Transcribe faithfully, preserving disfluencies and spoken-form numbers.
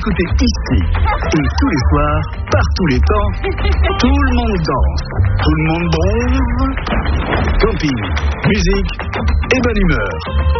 écouter ici. Et tous les soirs, par tous les temps, tout le monde danse, tout le monde bronze. Camping, musique et bonne humeur.